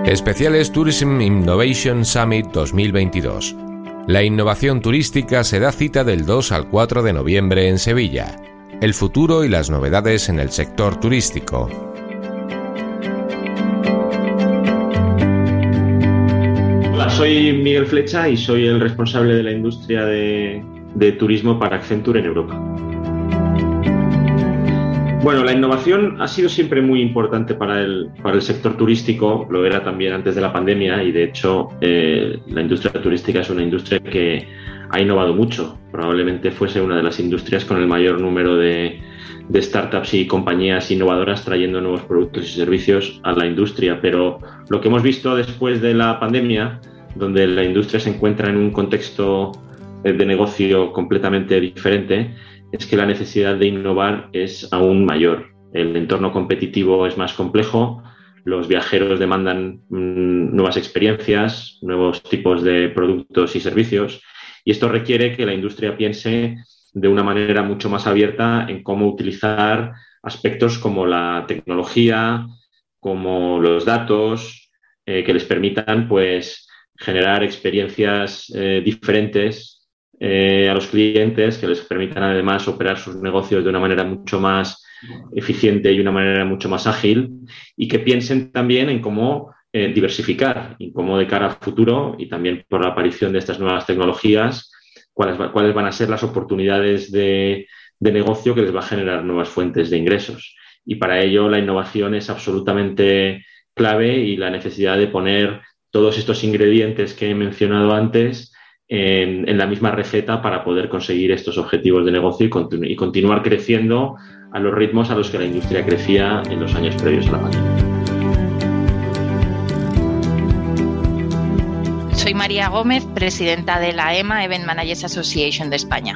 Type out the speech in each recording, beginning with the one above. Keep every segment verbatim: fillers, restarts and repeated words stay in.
Especiales Tourism Innovation Summit dos mil veintidós. La innovación turística se da cita del dos al cuatro de noviembre en Sevilla. El futuro y las novedades en el sector turístico. Hola, soy Miguel Flecha y soy el responsable de la industria de, de turismo para Accenture en Europa. Bueno, la innovación ha sido siempre muy importante para el, para el sector turístico, lo era también antes de la pandemia y de hecho eh, la industria turística es una industria que ha innovado mucho. Probablemente fuese una de las industrias con el mayor número de, de startups y compañías innovadoras trayendo nuevos productos y servicios a la industria, pero lo que hemos visto después de la pandemia, donde la industria se encuentra en un contexto de negocio completamente diferente, es que la necesidad de innovar es aún mayor. El entorno competitivo es más complejo, los viajeros demandan mmm, nuevas experiencias, nuevos tipos de productos y servicios, y esto requiere que la industria piense de una manera mucho más abierta en cómo utilizar aspectos como la tecnología, como los datos, eh, que les permitan pues, generar experiencias eh, diferentes Eh, a los clientes, que les permitan además operar sus negocios de una manera mucho más eficiente y una manera mucho más ágil, y que piensen también en cómo eh, diversificar y cómo de cara al futuro y también por la aparición de estas nuevas tecnologías, cuáles, cuáles van a ser las oportunidades de, de negocio que les va a generar nuevas fuentes de ingresos. Y para ello la innovación es absolutamente clave y la necesidad de poner todos estos ingredientes que he mencionado antes En, en la misma receta para poder conseguir estos objetivos de negocio y, continu- y continuar creciendo a los ritmos a los que la industria crecía en los años previos a la pandemia. Soy María Gómez, presidenta de la E M A, Event Managers Association de España.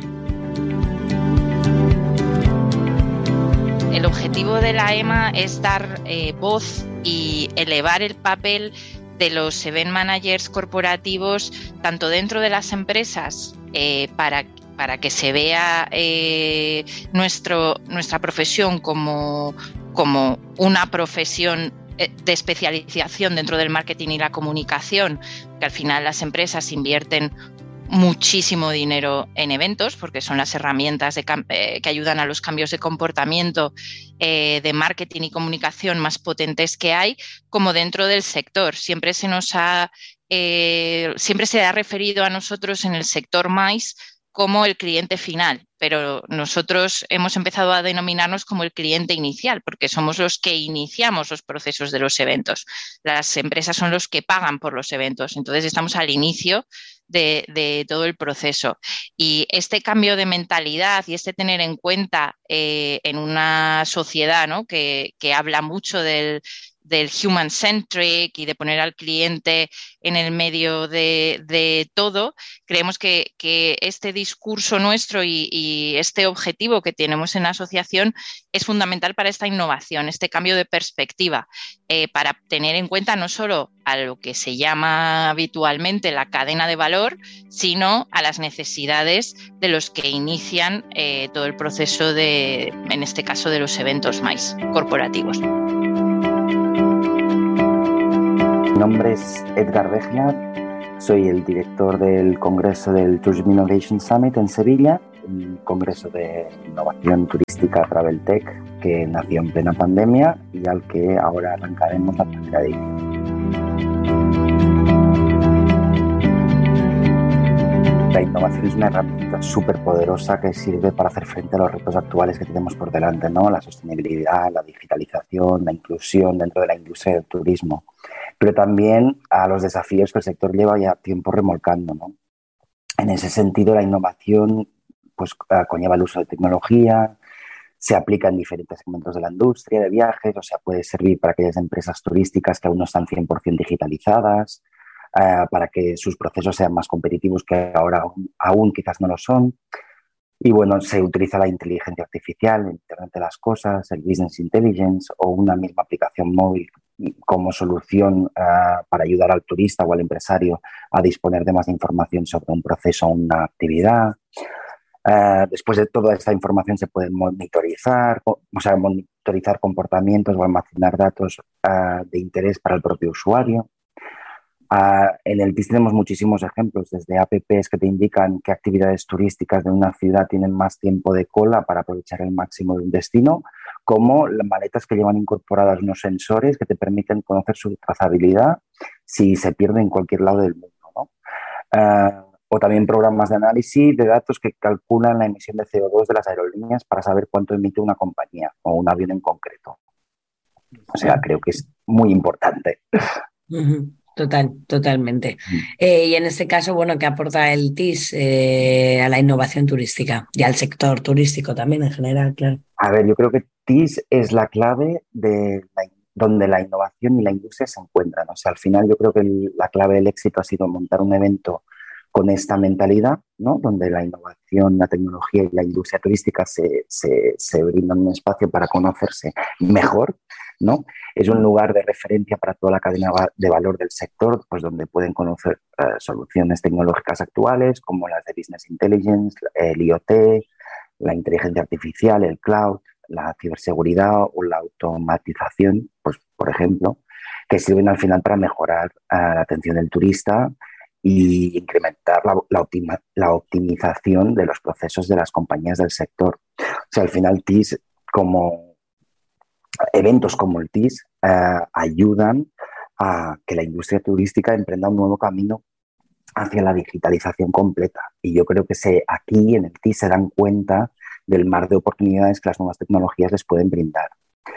El objetivo de la E M A es dar eh, voz y elevar el papel de los event managers corporativos, tanto dentro de las empresas, eh, para, para que se vea eh, nuestro, nuestra profesión como, como una profesión de especialización dentro del marketing y la comunicación, que al final las empresas invierten muchísimo dinero en eventos porque son las herramientas de, eh, que ayudan a los cambios de comportamiento eh, de marketing y comunicación más potentes que hay, como dentro del sector. Siempre se nos ha, eh, siempre se ha referido a nosotros en el sector MICE como el cliente final, pero nosotros hemos empezado a denominarnos como el cliente inicial, porque somos los que iniciamos los procesos de los eventos. Las empresas son los que pagan por los eventos, entonces estamos al inicio de, de todo el proceso. Y este cambio de mentalidad y este tener en cuenta eh, en una sociedad, ¿no?, que, que habla mucho del del human-centric y de poner al cliente en el medio de, de todo, creemos que, que este discurso nuestro y, y este objetivo que tenemos en la asociación es fundamental para esta innovación, este cambio de perspectiva, eh, para tener en cuenta no solo a lo que se llama habitualmente la cadena de valor, sino a las necesidades de los que inician eh, todo el proceso de, en este caso, de los eventos MICE corporativos. Mi nombre es Edgar Begnar, soy el director del Congreso del Tourism Innovation Summit en Sevilla, un congreso de innovación turística Travel Tech que nació en plena pandemia y al que ahora arrancaremos la primera edición. La innovación es una herramienta súper poderosa que sirve para hacer frente a los retos actuales que tenemos por delante, ¿no? La sostenibilidad, la digitalización, la inclusión dentro de la industria del turismo, pero también a los desafíos que el sector lleva ya tiempo remolcando, ¿no? En ese sentido, la innovación pues, conlleva el uso de tecnología, se aplica en diferentes segmentos de la industria de viajes, o sea, puede servir para aquellas empresas turísticas que aún no están cien por ciento digitalizadas, Uh, para que sus procesos sean más competitivos que ahora aún, aún quizás no lo son. Y bueno, se utiliza la inteligencia artificial, el Internet de las cosas, el Business Intelligence o una misma aplicación móvil como solución uh, para ayudar al turista o al empresario a disponer de más información sobre un proceso o una actividad. Uh, después de toda esta información se pueden monitorizar, o, o sea, monitorizar comportamientos o almacenar datos uh, de interés para el propio usuario. Uh, en el T I S tenemos muchísimos ejemplos, desde apps que te indican qué actividades turísticas de una ciudad tienen más tiempo de cola para aprovechar el máximo de un destino, como las maletas que llevan incorporadas unos sensores que te permiten conocer su trazabilidad si se pierde en cualquier lado del mundo, ¿no? Uh, o también programas de análisis de datos que calculan la emisión de C O dos de las aerolíneas para saber cuánto emite una compañía o un avión en concreto. O sea, creo que es muy importante. Uh-huh. Total, totalmente. Eh, y en este caso, bueno, ¿qué aporta el T I S eh, a la innovación turística y al sector turístico también en general, claro? A ver, yo creo que T I S es la clave de la, donde la innovación y la industria se encuentran. O sea, al final yo creo que el, la clave del éxito ha sido montar un evento con esta mentalidad, ¿no? Donde la innovación, la tecnología y la industria turística se, se, se brindan un espacio para conocerse mejor, ¿no? Es un lugar de referencia para toda la cadena de valor del sector, pues donde pueden conocer uh, soluciones tecnológicas actuales como las de Business Intelligence, el I O T, la inteligencia artificial, el cloud, la ciberseguridad o la automatización, pues por ejemplo, que sirven al final para mejorar uh, la atención del turista y incrementar la, la, optima, la optimización de los procesos de las compañías del sector. O sea, al final T I S, como eventos como el T I S, eh, ayudan a que la industria turística emprenda un nuevo camino hacia la digitalización completa. Y yo creo que se, aquí en el T I S se dan cuenta del mar de oportunidades que las nuevas tecnologías les pueden brindar.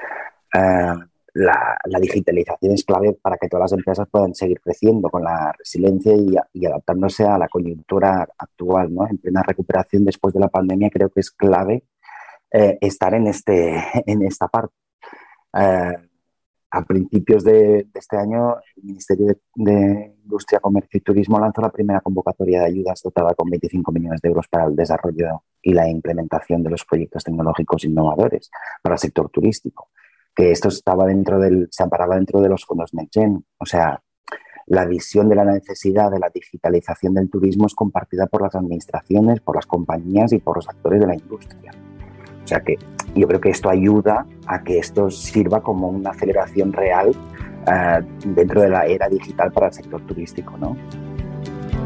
Eh, La, la digitalización es clave para que todas las empresas puedan seguir creciendo con la resiliencia y, y adaptándose a la coyuntura actual, ¿no? En plena recuperación después de la pandemia creo que es clave eh, estar en, este, en esta parte. Eh, a principios de, de este año el Ministerio de, de Industria, Comercio y Turismo lanzó la primera convocatoria de ayudas dotada con veinticinco millones de euros para el desarrollo y la implementación de los proyectos tecnológicos innovadores para el sector turístico. Que esto estaba dentro del, se amparaba dentro de los fondos NextGen. O sea, la visión de la necesidad de la digitalización del turismo es compartida por las administraciones, por las compañías y por los actores de la industria. O sea que yo creo que esto ayuda a que esto sirva como una aceleración real uh, dentro de la era digital para el sector turístico, ¿no?